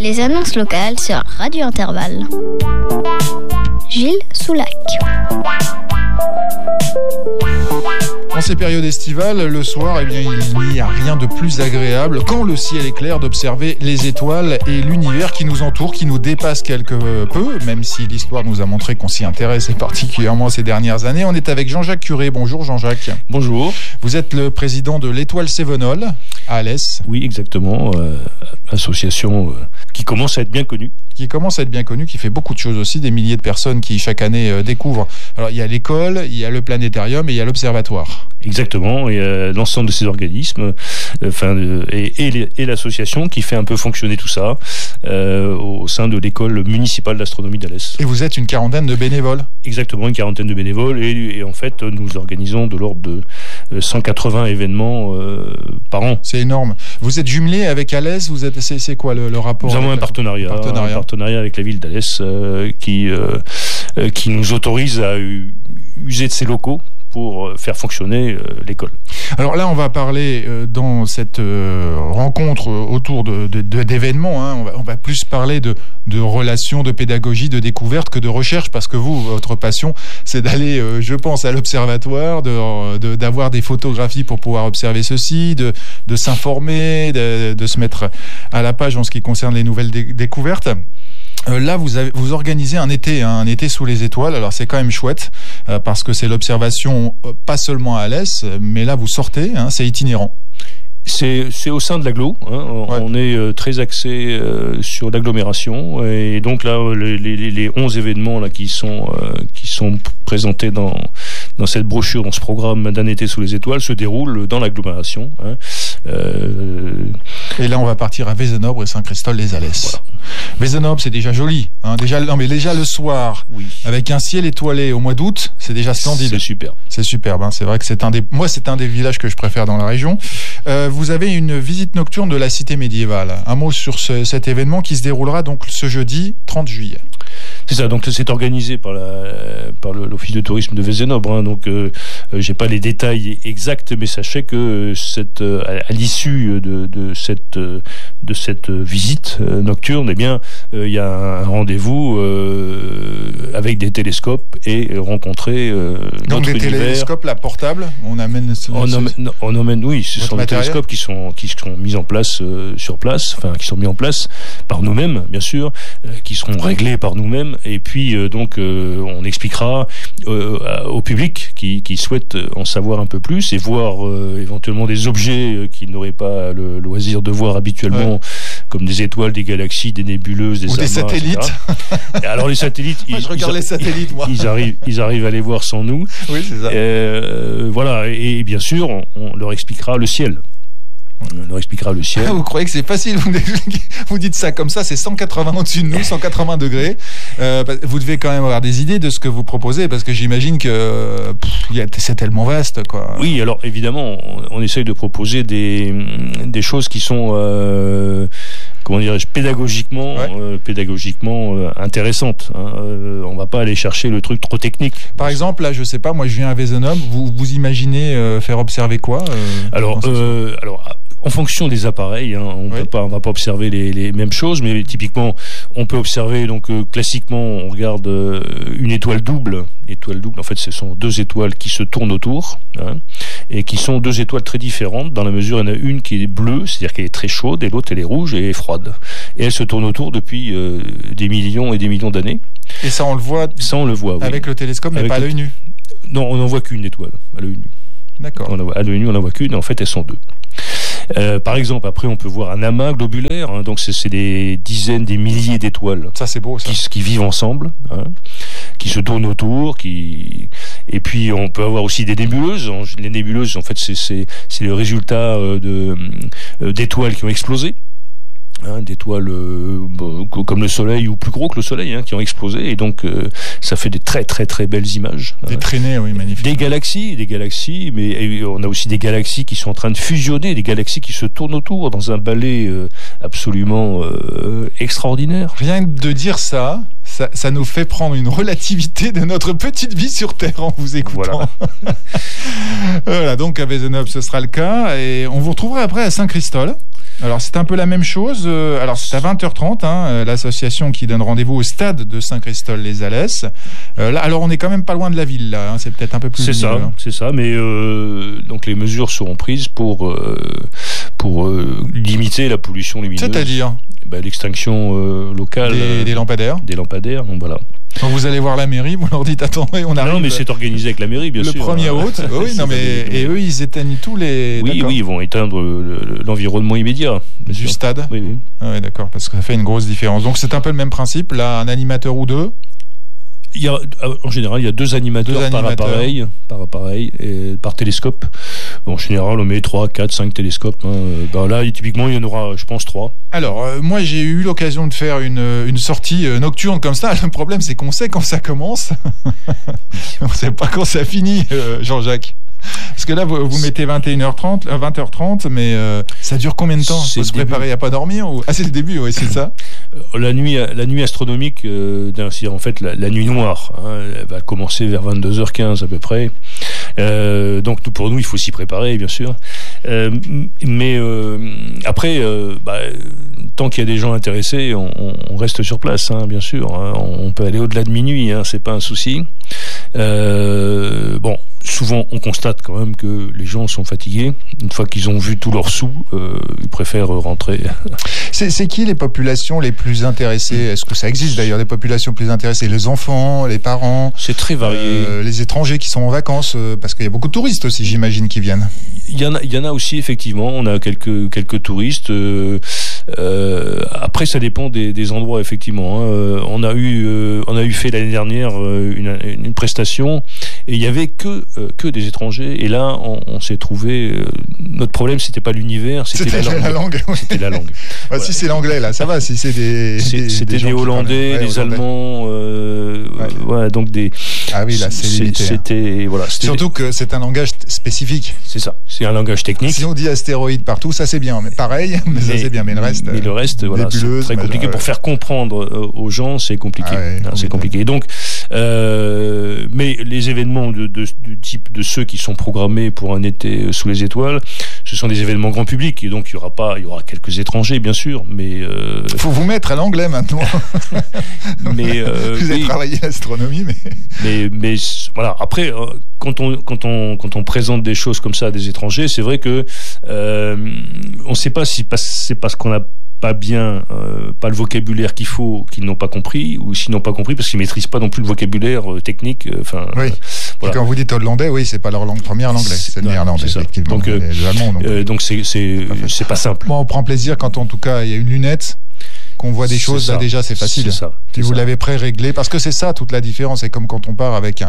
Les annonces locales sur Radio Intervalle. Gilles Soulac. En ces périodes estivales, le soir, il n'y a rien de plus agréable, quand le ciel est clair, d'observer les étoiles et l'univers qui nous entoure, qui nous dépasse quelque peu, même si l'histoire nous a montré qu'on s'y intéresse, et particulièrement ces dernières années. On est avec Jean-Jacques Curé. Bonjour Jean-Jacques. Bonjour. Vous êtes le président de l'Étoile Cévenol à Alès. Oui, exactement. Association qui commence à être bien connue. Qui fait beaucoup de choses aussi, des milliers de personnes qui chaque année découvrent. Alors il y a l'école, il y a le planétarium et il y a l'observatoire. Exactement, et l'ensemble de ces organismes, et l'association qui fait un peu fonctionner tout ça au sein de l'école municipale d'astronomie d'Alès. Et vous êtes une quarantaine de bénévoles. Exactement, une quarantaine de bénévoles, et en fait nous organisons de l'ordre de 180 événements par an. C'est énorme. Vous êtes jumelé avec Alès, c'est quoi le rapport? Nous avons un partenariat avec la ville d'Alès qui nous autorise à user de ses locaux pour faire fonctionner l'école. Alors là, on va parler dans cette rencontre autour d'événements. Hein, on va plus parler de relations, de pédagogie, de découverte que de recherche, parce que vous, votre passion, c'est d'aller, je pense, à l'observatoire, d'avoir des photographies pour pouvoir observer ceci, de s'informer, de se mettre à la page en ce qui concerne les nouvelles découvertes. Là, vous organisez un été sous les étoiles. Alors c'est quand même chouette parce que c'est l'observation pas seulement à Alès, mais là vous sortez, c'est itinérant. C'est au sein de l'agglo, ouais. On est très axé sur l'agglomération, et donc là les 11 événements là qui sont présentés dans cette brochure, dans ce programme d'un été sous les étoiles, se déroulent dans l'agglomération. Et là on va partir à Vézénobre et Saint-Christol-les-Alès. Voilà. Vézénobre, c'est déjà joli, déjà le soir, oui. Avec un ciel étoilé au mois d'août, c'est déjà splendide. C'est superbe, c'est vrai que c'est un des villages que je préfère dans la région. Vous avez une visite nocturne de la cité médiévale. Un mot sur cet événement qui se déroulera donc ce jeudi 30 juillet. C'est ça, donc c'est organisé par l'Office de tourisme de Vézénobre. Donc j'ai pas les détails exacts, mais sachez que à l'issue de cette visite nocturne, il y a un rendez-vous avec des télescopes et rencontrer donc des télescopes là portables. On amène oui, ce sont des télescopes qui sont mis en place sur place, qui sont mis en place par nous-mêmes, bien sûr, qui seront réglés par nous-mêmes. Et puis on expliquera au public qui souhaite en savoir un peu plus et voir éventuellement des objets qu'ils n'auraient pas le loisir de voir habituellement, comme des étoiles, des galaxies, des nébuleuses, des amas, des satellites. Et alors les satellites, moi, je regarde les satellites, moi. Ils arrivent à les voir sans nous. Oui, c'est ça. Voilà, et bien sûr, on leur expliquera le ciel. On leur expliquera le ciel. Vous croyez que c'est facile? Vous dites ça comme ça, c'est 180 au-dessus de nous, 180 degrés. Vous devez quand même avoir des idées de ce que vous proposez, parce que j'imagine que c'est tellement vaste, quoi. Oui, alors évidemment, on essaye de proposer des choses qui sont pédagogiquement intéressantes. On va pas aller chercher le truc trop technique. Par exemple, là, je sais pas, moi je viens à Vézénobre, vous imaginez faire observer quoi? Alors, en fonction des appareils, on va pas observer les mêmes choses, mais typiquement, on peut observer, classiquement, on regarde une étoile double. En fait, ce sont deux étoiles qui se tournent autour, et qui sont deux étoiles très différentes, dans la mesure où il y en a une qui est bleue, c'est-à-dire qu'elle est très chaude, et l'autre elle est rouge et froide. Et elles se tournent autour depuis des millions et des millions d'années. Et ça, on le voit. Oui. Avec le télescope, mais pas à l'œil nu. Non, on n'en voit qu'une étoile à l'œil nu. D'accord. À l'œil nu, on n'en voit qu'une, et en fait, elles sont deux. Par exemple, après, on peut voir un amas globulaire, donc c'est des dizaines, des milliers d'étoiles. Ça, c'est beau, ça. Qui vivent ensemble, qui se tournent autour, et puis on peut avoir aussi des nébuleuses. Les nébuleuses, en fait, c'est le résultat d'étoiles qui ont explosé. D'étoiles comme le Soleil ou plus gros que le Soleil, qui ont explosé, et donc ça fait des très très très belles images. Des traînées, oui, magnifiques. Des galaxies, mais on a aussi des galaxies qui sont en train de fusionner, des galaxies qui se tournent autour dans un ballet absolument extraordinaire. Rien de dire ça nous fait prendre une relativité de notre petite vie sur Terre en vous écoutant. Voilà. Voilà, donc à Vézénobre, ce sera le cas, et on vous retrouvera après à Saint-Christol. Alors c'est un peu la même chose. Alors c'est à 20h30, l'association qui donne rendez-vous au stade de Saint-Christol-les-Alès. Là, alors on est quand même pas loin de la ville, là. C'est peut-être un peu plus. C'est ça. Mais donc les mesures seront prises pour limiter la pollution lumineuse. C'est-à-dire l'extinction locale des lampadaires. Des lampadaires. Donc voilà. Quand vous allez voir la mairie, vous leur dites attendez, on arrive. Non, mais c'est organisé avec la mairie, bien sûr. Le 1er août. Oui, non, mais et eux, ils éteignent tous les. Oui, ils vont éteindre l'environnement immédiat du stade. Oui. Ah ouais, d'accord, parce que ça fait une grosse différence. Donc c'est un peu le même principe. Là, un animateur ou deux. En général, il y a deux animateurs par appareil, et par télescope. En général, on met 3, 4, 5 télescopes. Là, typiquement, il y en aura, je pense, 3. Alors, moi, j'ai eu l'occasion de faire une sortie nocturne comme ça. Le problème, c'est qu'on sait quand ça commence. On ne sait pas quand ça finit, Jean-Jacques. Parce que là, vous mettez 20h30, mais ça dure combien de temps? Faut se préparer à pas dormir ou... Ah, c'est le début, oui, c'est ça. La nuit astronomique, c'est en fait la nuit noire. Elle va commencer vers 22h15 à peu près. Donc pour nous, il faut s'y préparer, bien sûr. Mais après, tant qu'il y a des gens intéressés, on reste sur place, bien sûr. On peut aller au-delà de minuit, c'est pas un souci. Souvent, on constate quand même que les gens sont fatigués. Une fois qu'ils ont vu tous leurs sous, ils préfèrent rentrer. C'est qui les populations les plus intéressées? Est-ce que ça existe d'ailleurs des populations plus intéressées? Les enfants, les parents? C'est très varié. Les étrangers qui sont en vacances, parce qu'il y a beaucoup de touristes aussi, j'imagine, qui viennent. Il y en a aussi, effectivement. On a quelques touristes. Après, ça dépend des endroits, effectivement. On a eu fait l'année dernière une prestation et il y avait que des étrangers. Et là, on s'est trouvé. Notre problème, c'était pas l'univers, c'était la langue. C'était la langue. Voilà. Si c'est l'anglais, là, ça va. Si c'est c'était des Hollandais, des Allemands. Donc des. Ah oui, là, c'est limité. C'était surtout que c'est un langage spécifique. C'est ça. C'est un langage technique. Si on dit astéroïde partout, ça c'est bien. Mais pareil, ça c'est bien. Mais le reste. C'est très compliqué pour faire comprendre aux gens. C'est compliqué. C'est compliqué. Donc, mais les événements du type de ceux qui sont programmés pour un été sous les étoiles, ce sont des événements grand public. Et donc, il y aura quelques étrangers, bien sûr. Mais faut vous mettre à l'anglais maintenant. Mais vous avez travaillé l'astronomie, mais voilà. Après, quand on présente des choses comme ça à des étrangers, c'est vrai que on ne sait pas si c'est parce qu'on a pas le vocabulaire qu'il faut, qu'ils n'ont pas compris, ou s'ils n'ont pas compris parce qu'ils maîtrisent pas non plus le vocabulaire technique. Oui. Et quand vous dites hollandais, oui, c'est pas leur langue première, l'anglais, c'est le néerlandais, effectivement. Donc, donc c'est pas simple. Moi, on prend plaisir quand, en tout cas, il y a une lunette, qu'on voit des choses, là déjà c'est facile. Puis vous l'avez pré-réglé, parce que c'est ça toute la différence. C'est comme quand on part avec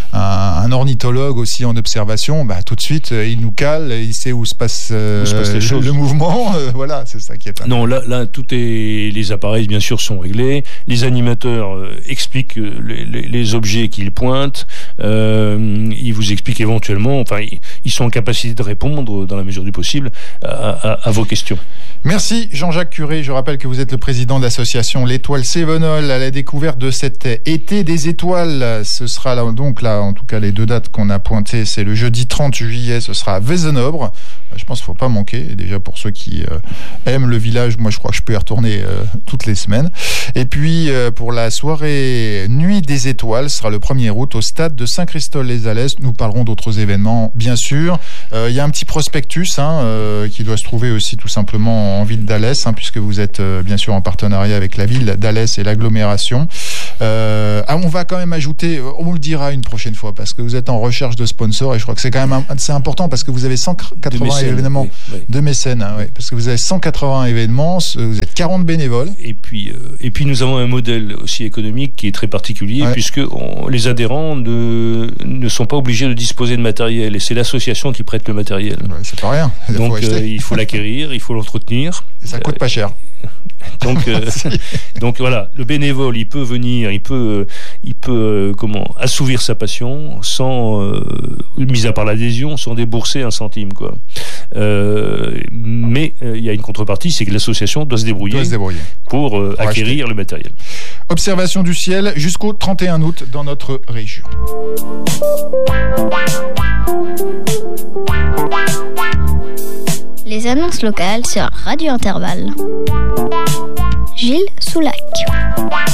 un ornithologue aussi en observation, tout de suite il nous cale, il sait où se passe le mouvement. Voilà, c'est ça qui est. Non, là les appareils bien sûr sont réglés. Les animateurs expliquent les objets qu'ils pointent. Ils vous expliquent éventuellement. Ils sont en capacité de répondre dans la mesure du possible à vos questions. Merci Jean-Jacques Curé. Je rappelle que vous êtes le président de l'association L'Étoile Cévenol à la découverte de cet été des étoiles. Ce sera là, donc là, en tout cas, les deux dates qu'on a pointées, c'est le jeudi 30 juillet, ce sera à Vezenobre. Je pense qu'il ne faut pas manquer. Et déjà, pour ceux qui aiment le village, moi, je crois que je peux y retourner toutes les semaines. Et puis, pour la soirée Nuit des Étoiles, ce sera le 1er août au stade de Saint-Christol-les-Alès. Nous parlerons d'autres événements, bien sûr. Il y a un petit prospectus qui doit se trouver aussi tout simplement en ville d'Alès, puisque vous êtes bien sûr en partenariat avec la ville d'Alès et l'agglomération. On va quand même ajouter, on le dira une prochaine fois, parce que vous êtes en recherche de sponsors et je crois que c'est quand même c'est important parce que vous avez 180 événements de mécènes, parce que vous avez 180 événements, vous êtes 40 bénévoles. Et puis nous avons un modèle aussi économique qui est très particulier, puisque les adhérents ne sont pas obligés de disposer de matériel et c'est l'association qui prête le matériel. C'est pas rien. Donc il faut l'acquérir, il faut l'entretenir. Et ça coûte pas cher. Donc voilà, le bénévole, il peut venir, il peut assouvir sa passion sans, mis à part l'adhésion, sans débourser un centime, quoi. Mais il y a une contrepartie, c'est que l'association doit se débrouiller pour acquérir le matériel. Observation du ciel jusqu'au 31 août dans notre région. Les annonces locales sur Radio Intervalle. Gilles Soulac.